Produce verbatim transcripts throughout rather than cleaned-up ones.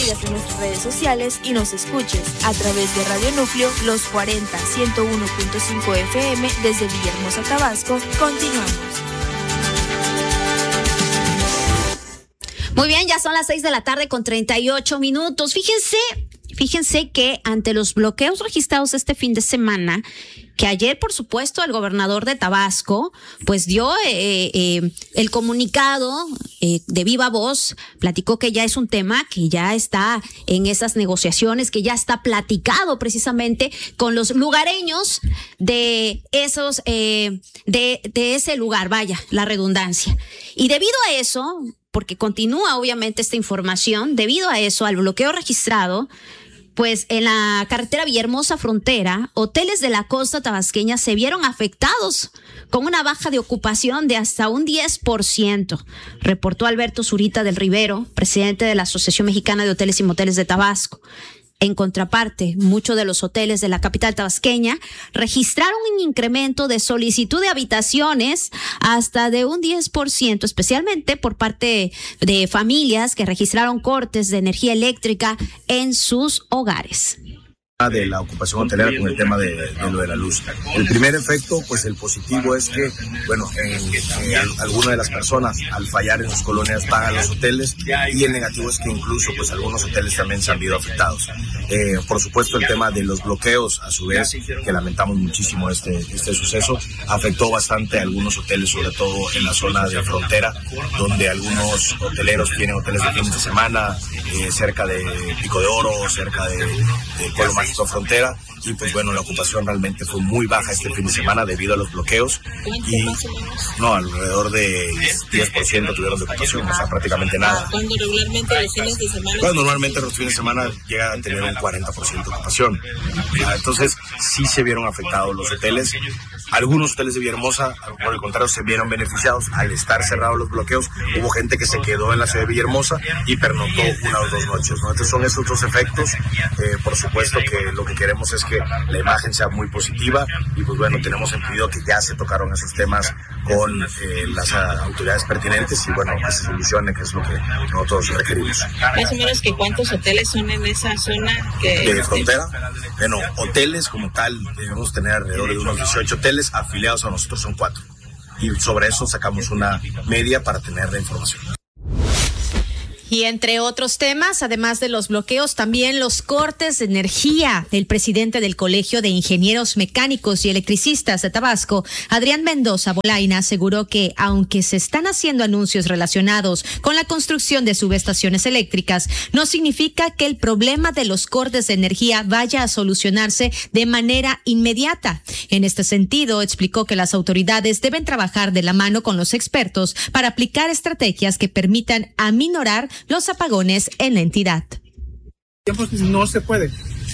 sigas en nuestras redes sociales y nos escuches a través de Radio Núcleo Los cuarenta, ciento uno punto cinco F M desde Villahermosa, Tabasco. Continuamos. Muy bien, ya son las seis de la tarde con treinta y ocho minutos. Fíjense, fíjense que ante los bloqueos registrados este fin de semana, que ayer, por supuesto, el gobernador de Tabasco, pues dio eh, eh, el comunicado eh, de viva voz, platicó que ya es un tema que ya está en esas negociaciones, que ya está platicado precisamente con los lugareños de esos, eh, de, de ese lugar, vaya, la redundancia. Y debido a eso, porque continúa obviamente esta información, debido a eso, al bloqueo registrado, pues en la carretera Villahermosa Frontera, hoteles de la costa tabasqueña se vieron afectados con una baja de ocupación de hasta un diez por ciento, reportó Alberto Zurita del Rivero, presidente de la Asociación Mexicana de Hoteles y Moteles de Tabasco. En contraparte, muchos de los hoteles de la capital tabasqueña registraron un incremento de solicitud de habitaciones hasta de un diez por ciento, especialmente por parte de familias que registraron cortes de energía eléctrica en sus hogares. De la ocupación hotelera con el tema de, de lo de la luz. El primer efecto, pues el positivo es que, bueno, en, en algunas de las personas al fallar en sus colonias pagan los hoteles, y el negativo es que incluso pues algunos hoteles también se han visto afectados. Eh, por supuesto, el tema de los bloqueos, a su vez, que lamentamos muchísimo este, este suceso, afectó bastante a algunos hoteles, sobre todo en la zona de frontera, donde algunos hoteleros tienen hoteles de fin de semana, eh, cerca de Pico de Oro, cerca de, de Pueblo Mágico Frontera, y pues bueno, la ocupación realmente fue muy baja este fin de semana debido a los bloqueos, y no, alrededor de diez por ciento tuvieron de ocupación, o sea, prácticamente nada. Cuando regularmente los fines de semana... Bueno, normalmente los fines de semana llegan a tener un cuarenta por ciento de ocupación. Entonces, sí se vieron afectados los hoteles. Algunos hoteles de Villahermosa, por el contrario, se vieron beneficiados al estar cerrados los bloqueos. Hubo gente que se quedó en la ciudad de Villahermosa y pernoctó una o dos noches, ¿no? Entonces, son esos dos efectos. Eh, por supuesto que lo que queremos es que la imagen sea muy positiva, y pues bueno, tenemos entendido que ya se tocaron esos temas con eh, las autoridades pertinentes, y bueno, que se solucione, que es lo que nosotros requerimos. Más o menos, que ¿cuántos hoteles son en esa zona? Que de frontera? Bueno, hoteles como tal, debemos tener alrededor de unos dieciocho hoteles, afiliados a nosotros son cuatro. Y sobre eso sacamos una media para tener la información. Y entre otros temas, además de los bloqueos, también los cortes de energía. El presidente del Colegio de Ingenieros Mecánicos y Electricistas de Tabasco, Adrián Mendoza Bolaina, aseguró que aunque se están haciendo anuncios relacionados con la construcción de subestaciones eléctricas, no significa que el problema de los cortes de energía vaya a solucionarse de manera inmediata. En este sentido, explicó que las autoridades deben trabajar de la mano con los expertos para aplicar estrategias que permitan aminorar los apagones en la entidad. Tiempo no se puede.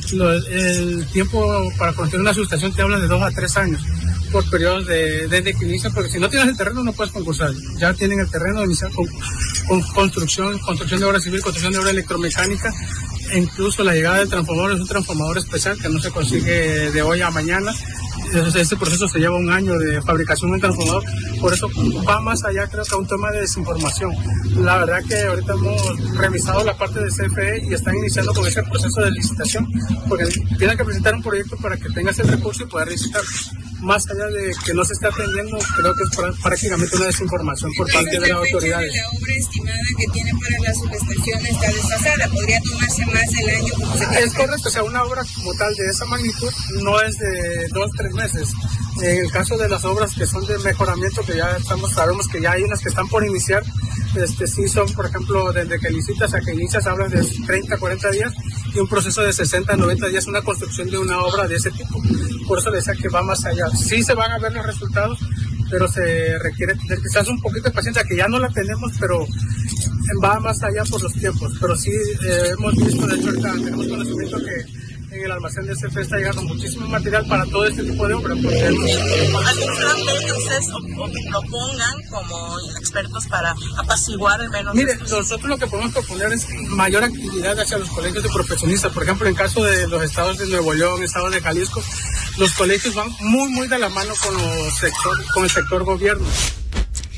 El tiempo para construir una subestación te habla de dos a tres años por periodos de, desde que inicia, porque si no tienes el terreno no puedes concursar. Ya tienen el terreno, iniciar con, con construcción, construcción de obra civil, construcción de obra electromecánica, e incluso la llegada del transformador es un transformador especial que no se consigue de hoy a mañana. Este proceso se lleva un año de fabricación del transformador, por eso va más allá, creo que a un tema de desinformación. La verdad que ahorita hemos revisado la parte de C F E y están iniciando con ese proceso de licitación, porque tienen que presentar un proyecto para que tengas el recurso y poder licitar. Más allá de que no se esté atendiendo, creo que es prácticamente una desinformación por parte de las autoridades. La obra estimada que tienen para la subestación está desfasada, podría tomarse más del año. Como se es correcto, o sea, una obra como tal de esa magnitud no es de dos, tres meses. En el caso de las obras que son de mejoramiento, que ya estamos, sabemos que ya hay unas que están por iniciar, este sí son, por ejemplo, desde que licitas a que inicias, hablas de treinta, cuarenta días, y un proceso de sesenta, noventa días, una construcción de una obra de ese tipo. Por eso decía que va más allá. Sí se van a ver los resultados, pero se requiere tener quizás un poquito de paciencia, que ya no la tenemos, pero va más allá por los tiempos. Pero sí eh, hemos visto, de hecho ahorita tenemos conocimiento que en el almacén de C F E está llegando muchísimo material para todo este tipo de obras. Porque ¿Algún plan que ustedes o, o que propongan como expertos para apaciguar al menos? Mire, nosotros lo que podemos proponer es mayor actividad hacia los colegios de profesionistas. Por ejemplo, en caso de los estados de Nuevo León, estados de Jalisco, los colegios van muy, muy de la mano con, los sector, con el sector gobierno.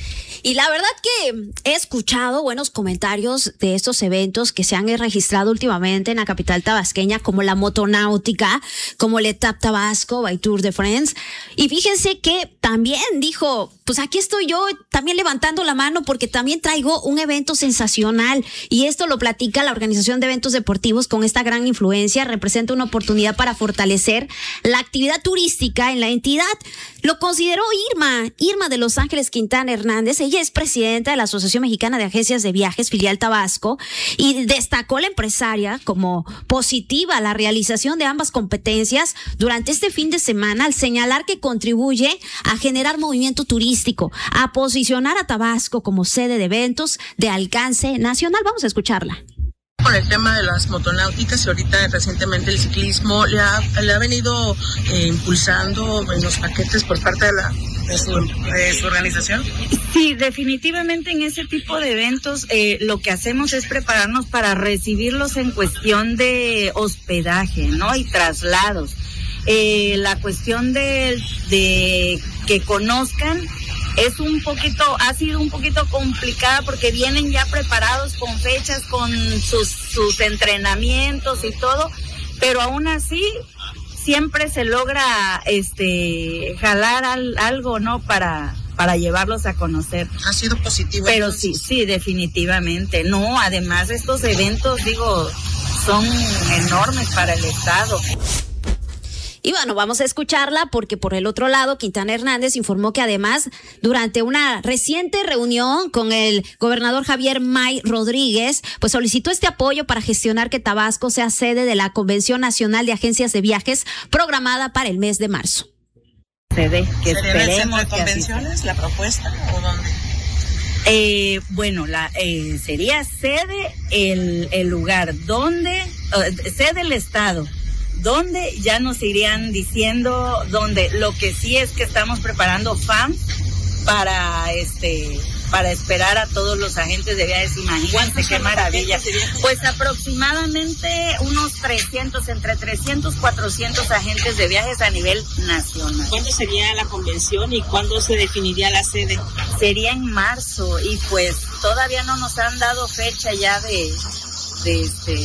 Y la verdad que he escuchado buenos comentarios de estos eventos que se han registrado últimamente en la capital tabasqueña, como la Motonáutica, como el Etap Tabasco by Tour de France. Y fíjense que también dijo, pues aquí estoy yo también levantando la mano porque también traigo un evento sensacional. Y esto lo platica la Organización de Eventos Deportivos con esta gran influencia. Representa una oportunidad para fortalecer la actividad turística en la entidad. Lo consideró Irma, Irma de Los Ángeles Quintana Hernández. Ella es presidenta de la Asociación Mexicana de Agencias de Viajes, filial Tabasco, y destacó la empresaria como positiva la realización de ambas competencias durante este fin de semana, al señalar que contribuye a generar movimiento turístico, a posicionar a Tabasco como sede de eventos de alcance nacional. Vamos a escucharla. Con el tema de las motonáuticas y ahorita recientemente el ciclismo le ha, le ha venido eh, impulsando en los paquetes por parte de, la, de, su, de su organización. Sí, definitivamente en ese tipo de eventos eh, lo que hacemos es prepararnos para recibirlos en cuestión de hospedaje, ¿no? Y traslados. Eh, la cuestión de, de que conozcan es un poquito, ha sido un poquito complicada porque vienen ya preparados con fechas, con sus, sus entrenamientos y todo, pero aún así siempre se logra este jalar al, algo, ¿no? Para, para llevarlos a conocer. Ha sido positivo. Pero entonces. sí, sí, definitivamente. No, además estos eventos, digo, son enormes para el estado. Y bueno, vamos a escucharla porque por el otro lado, Quintana Hernández informó que además, durante una reciente reunión con el gobernador Javier May Rodríguez, pues solicitó este apoyo para gestionar que Tabasco sea sede de la Convención Nacional de Agencias de Viajes programada para el mes de marzo. Sede, que ¿Sería en el centro de esperemos que convenciones la propuesta o dónde? Eh, bueno, la eh, sería sede el, el lugar donde, uh, sede el estado. Donde ya nos irían diciendo donde. Lo que sí es que estamos preparando F A M para este para esperar a todos los agentes de viajes. Imagínense qué maravilla. Pues aproximadamente unos trescientos, entre trescientos, cuatrocientos agentes de viajes a nivel nacional. ¿Cuándo sería la convención y cuándo se definiría la sede? Sería en marzo y pues todavía no nos han dado fecha ya de, de este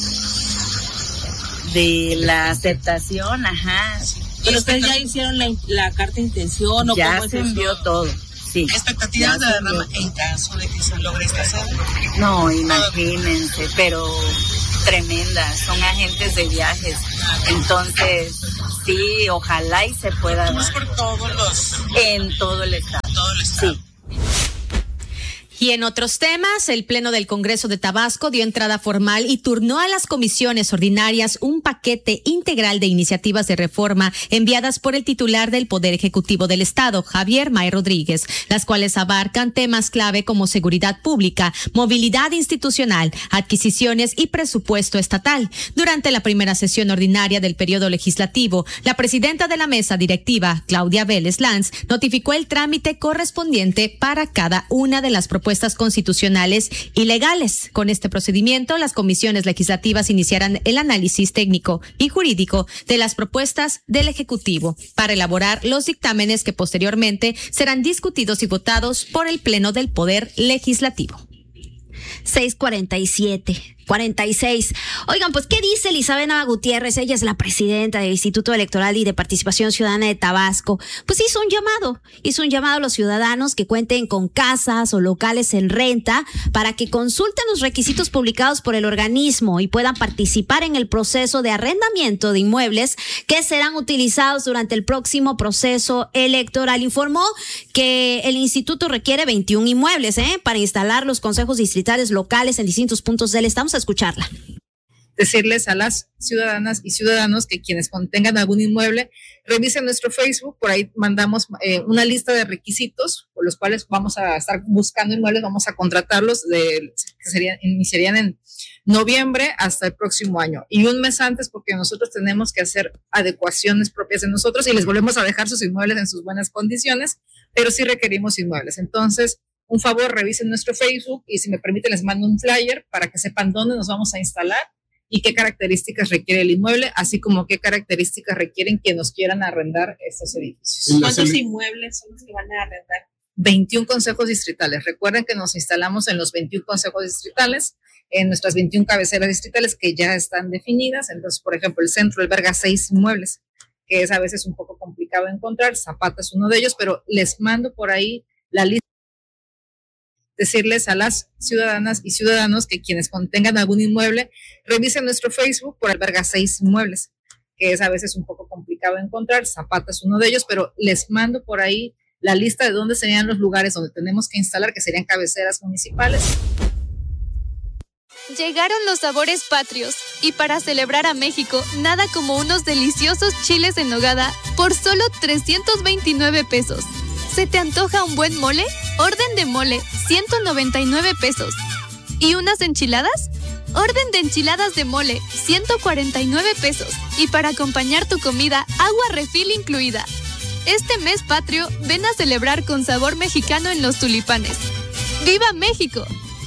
de la aceptación, ajá. Pero ustedes ya hicieron la, la carta de intención o ya cómo se es envió eso? todo. Sí. ¿Expectativas de derrama en caso de que se logre esta sede? No, imagínense, pero tremendas, son agentes de viajes. Entonces, sí, ojalá y se pueda ¿Cómo es dar. por todos los? En todo el estado. Todo el estado. Sí. Y en otros temas, el Pleno del Congreso de Tabasco dio entrada formal y turnó a las comisiones ordinarias un paquete integral de iniciativas de reforma enviadas por el titular del Poder Ejecutivo del Estado, Javier May Rodríguez, las cuales abarcan temas clave como seguridad pública, movilidad institucional, adquisiciones y presupuesto estatal. Durante la primera sesión ordinaria del periodo legislativo, la presidenta de la mesa directiva, Claudia Vélez Lanz, notificó el trámite correspondiente para cada una de las propuestas constitucionales y legales. Con este procedimiento, las comisiones legislativas iniciarán el análisis técnico y jurídico de las propuestas del Ejecutivo para elaborar los dictámenes que posteriormente serán discutidos y votados por el Pleno del Poder Legislativo. seis cuarenta y siete, cuarenta y seis. Oigan, pues, ¿qué dice Elizabeth Nava Gutiérrez? Ella es la presidenta del Instituto Electoral y de Participación Ciudadana de Tabasco. Pues hizo un llamado, hizo un llamado a los ciudadanos que cuenten con casas o locales en renta para que consulten los requisitos publicados por el organismo y puedan participar en el proceso de arrendamiento de inmuebles que serán utilizados durante el próximo proceso electoral. Informó que el instituto requiere veintiún inmuebles, ¿eh? para instalar los consejos distritales locales en distintos puntos del estado. Vamos a escucharla. Decirles a las ciudadanas y ciudadanos que quienes contengan algún inmueble, revisen nuestro Facebook, por ahí mandamos eh, una lista de requisitos por los cuales vamos a estar buscando inmuebles, vamos a contratarlos, de, que serían, iniciarían en noviembre hasta el próximo año y un mes antes porque nosotros tenemos que hacer adecuaciones propias de nosotros y les volvemos a dejar sus inmuebles en sus buenas condiciones, pero sí requerimos inmuebles. Entonces, un favor, revisen nuestro Facebook y si me permiten les mando un flyer para que sepan dónde nos vamos a instalar y qué características requiere el inmueble, así como qué características requieren quienes nos quieran arrendar estos edificios. ¿Cuántos inmuebles son los que van a arrendar? veintiún consejos distritales. Recuerden que nos instalamos en los veintiún consejos distritales, en nuestras veintiún cabeceras distritales que ya están definidas. Entonces, por ejemplo, el centro alberga seis inmuebles, que es a veces un poco complicado de encontrar. Zapata es uno de ellos, pero les mando por ahí la lista. Decirles a las ciudadanas y ciudadanos que quienes contengan algún inmueble, revisen nuestro Facebook, por alberga seis inmuebles, que es a veces un poco complicado de encontrar. Zapata es uno de ellos, pero les mando por ahí la lista de dónde serían los lugares donde tenemos que instalar, que serían cabeceras municipales. Llegaron los sabores patrios y para celebrar a México, nada como unos deliciosos chiles en nogada por solo trescientos veintinueve pesos. ¿Se te antoja un buen mole? Orden de mole, ciento noventa y nueve pesos. ¿Y unas enchiladas? Orden de enchiladas de mole, ciento cuarenta y nueve pesos. Y para acompañar tu comida, agua refil incluida. Este mes patrio, ven a celebrar con sabor mexicano en Los Tulipanes. ¡Viva México!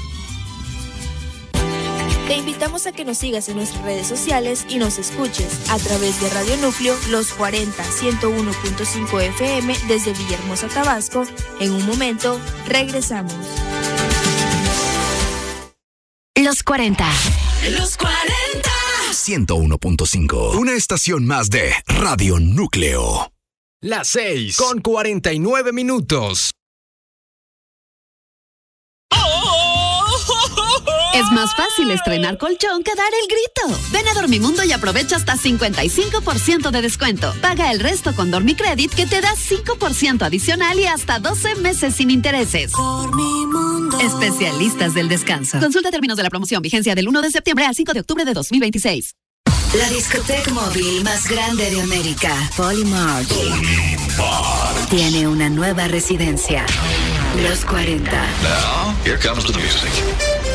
Te invitamos a que nos sigas en nuestras redes sociales y nos escuches a través de Radio Núcleo Los cuarenta, ciento uno punto cinco F M desde Villahermosa, Tabasco. En un momento, regresamos. Los cuarenta. Los cuarenta. ciento uno punto cinco. Una estación más de Radio Núcleo. Las seis con cuarenta y nueve minutos. Es más fácil estrenar colchón que dar el grito. Ven a Dormimundo y aprovecha hasta cincuenta y cinco por ciento de descuento. Paga el resto con Dormicredit, que te da cinco por ciento adicional y hasta doce meses sin intereses. Dormimundo. Especialistas del descanso. Consulta términos de la promoción. Vigencia del uno de septiembre al cinco de octubre de dos mil veintiséis. La discoteca móvil más grande de América, Polymart, tiene una nueva residencia. Los cuarenta. Now, here comes the music.